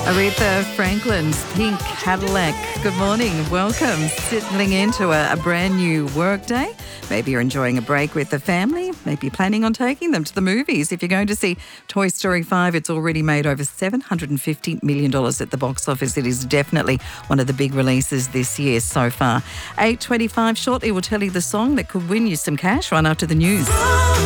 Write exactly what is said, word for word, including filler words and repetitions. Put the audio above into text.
Aretha Franklin's Pink Cadillac. Good morning. Welcome. Settling into a, a brand new work day. Maybe you're enjoying a break with the family. Maybe you're planning on taking them to the movies. If you're going to see Toy Story five, it's already made over seven hundred fifty million dollars at the box office. It is definitely one of the big releases this year so far. eight twenty-five shortly, we'll tell you the song that could win you some cash right after the news.